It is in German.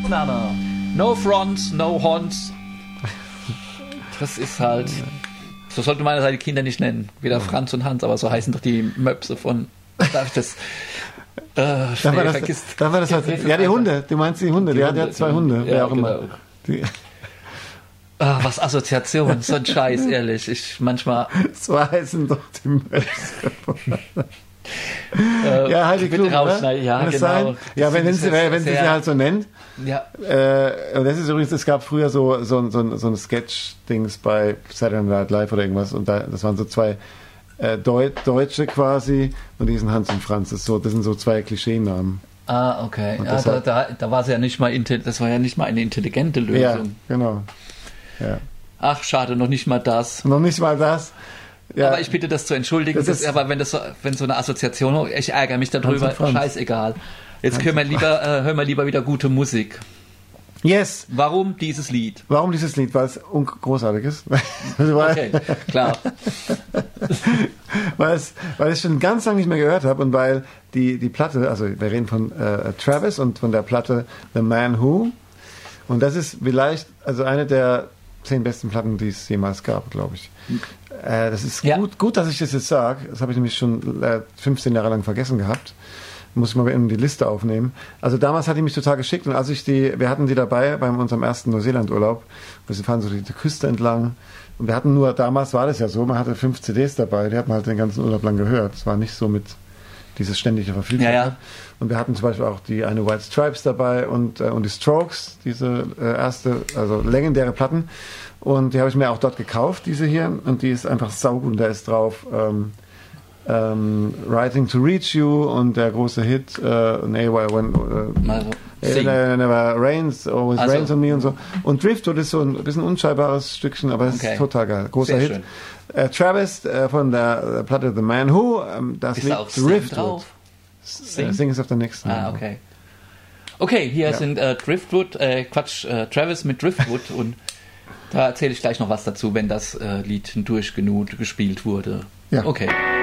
Nana. No fronts, no horns. Das ist halt... So sollte man seine Kinder nicht nennen. Weder Franz und Hans, aber so heißen doch die Möpse von... Darf ich das... Darf man das ja, die Hunde. Du meinst die Hunde. Der hat 2 Hunde. Ja, wer auch genau. immer. Was Assoziation. So ein Scheiß, ehrlich. Ich manchmal... So heißen doch die Möpse. Ja, Heidi Klum, rausschneiden. Ja, genau. Ja, wenn sie halt so nennt. Ja. Und das ist übrigens, es gab früher so ein Sketch-Dings bei Saturday Night Live oder irgendwas und das waren so 2 Deutsche quasi und die sind Hans und Franz. Das sind so 2 Klischeenamen. Ah, okay. Ja, da war es ja nicht mal das war ja nicht mal eine intelligente Lösung. Ja, genau. Ja. Ach, schade, noch nicht mal das. Noch nicht mal das. Ja. Aber ich bitte das zu entschuldigen. Aber wenn so eine Assoziation, ich ärgere mich darüber, scheißegal. Jetzt hören wir lieber wieder gute Musik. Yes. Warum dieses Lied? Weil es großartig ist. Okay, klar. weil ich schon ganz lange nicht mehr gehört habe und weil die Platte, also wir reden von Travis und von der Platte The Man Who, und das ist vielleicht eine der 10 besten Platten, die es jemals gab, glaube ich. Das ist gut, dass ich das jetzt sage. Das habe ich nämlich schon 15 Jahre lang vergessen gehabt. Muss ich mal in die Liste aufnehmen. Also damals hat die mich total geschickt und wir hatten die dabei bei unserem ersten Neuseeland-Urlaub. Wir fahren so die Küste entlang und wir hatten damals war das ja so, man hatte 5 CDs dabei, die hat man halt den ganzen Urlaub lang gehört. Es war nicht so mit dieses ständige Verfügbarkeit. Ja. Und wir hatten zum Beispiel auch die eine White Stripes dabei und die Strokes, diese erste, also legendäre Platten. Und die habe ich mir auch dort gekauft, diese hier. Und die ist einfach saugut. Und da ist drauf Writing to Reach You und der große Hit Never Rains, Always Rains on Me und so. Und Driftwood ist so ein bisschen unscheinbares Stückchen, aber es ist total geil. Großer Hit. Travis von der Platte The Man Who, das Lied Driftwood. Sing ist auf der nächsten. Okay. Okay, hier sind Driftwood, Travis mit Driftwood und da erzähle ich gleich noch was dazu, wenn das Lied durch genug gespielt wurde. Ja. Okay.